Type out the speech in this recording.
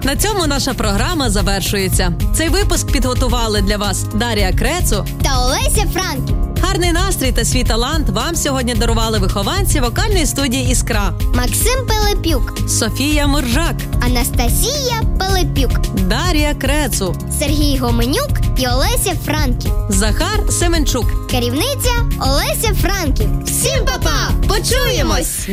На цьому наша програма завершується. Цей випуск підготували для вас Дар'я Крецу та Олеся Франків. Гарний настрій та свій талант вам сьогодні дарували вихованці вокальної студії «Іскра». Максим Пилипюк, Софія Муржак, Анастасія Пилипюк, Дар'я Крецу, Сергій Гоменюк і Олеся Франків, Захар Семенчук. керівниця Олеся Франків. Всім па-па! Почуємось!